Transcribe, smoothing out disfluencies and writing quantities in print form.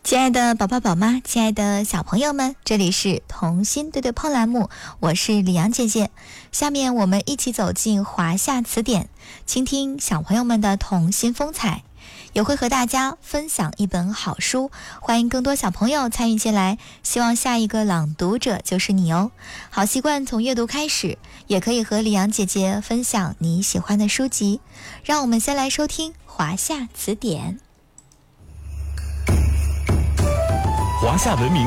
亲爱的宝宝宝妈，亲爱的小朋友们，这里是童心对对碰栏目，我是李阳姐姐。下面我们一起走进华夏词典，倾听小朋友们的童心风采，也会和大家分享一本好书，欢迎更多小朋友参与进来，希望下一个朗读者就是你哦。好习惯从阅读开始，也可以和李阳姐姐分享你喜欢的书籍。让我们先来收听华夏词典。 华夏文明